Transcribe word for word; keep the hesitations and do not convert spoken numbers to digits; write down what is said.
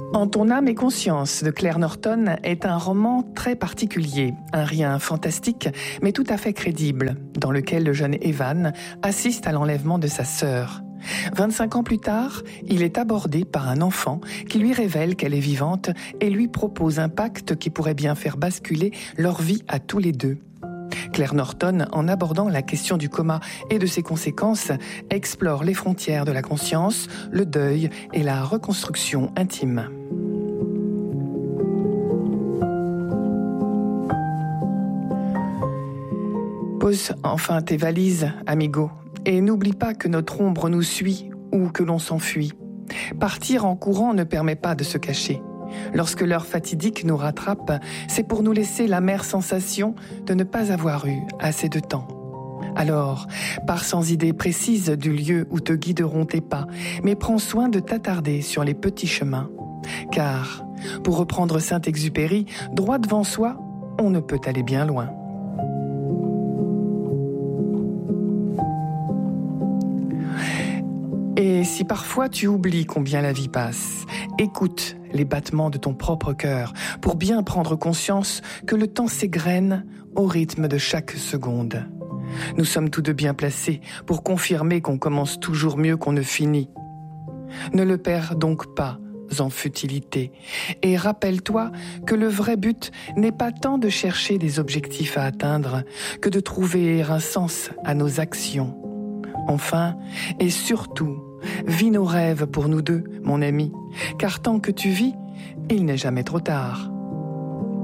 En ton âme et conscience de Claire Norton est un roman très particulier, un rien fantastique mais tout à fait crédible, dans lequel le jeune Evan assiste à l'enlèvement de sa sœur. vingt-cinq ans plus tard, il est abordé par un enfant qui lui révèle qu'elle est vivante et lui propose un pacte qui pourrait bien faire basculer leur vie à tous les deux. Claire Norton, en abordant la question du coma et de ses conséquences, explore les frontières de la conscience, le deuil et la reconstruction intime. Pose enfin tes valises, amigo, et n'oublie pas que notre ombre nous suit ou que l'on s'enfuit. Partir en courant ne permet pas de se cacher. Lorsque l'heure fatidique nous rattrape, c'est pour nous laisser l'amère sensation de ne pas avoir eu assez de temps. Alors, pars sans idée précise du lieu où te guideront tes pas, mais prends soin de t'attarder sur les petits chemins. Car, pour reprendre Saint-Exupéry, droit devant soi, on ne peut aller bien loin. Et si parfois tu oublies combien la vie passe, écoute les battements de ton propre cœur pour bien prendre conscience que le temps s'égrène au rythme de chaque seconde. Nous sommes tous deux bien placés pour confirmer qu'on commence toujours mieux qu'on ne finit. Ne le perds donc pas en futilité et rappelle-toi que le vrai but n'est pas tant de chercher des objectifs à atteindre que de trouver un sens à nos actions. Enfin, et surtout, vis nos rêves pour nous deux, mon ami, car tant que tu vis, il n'est jamais trop tard.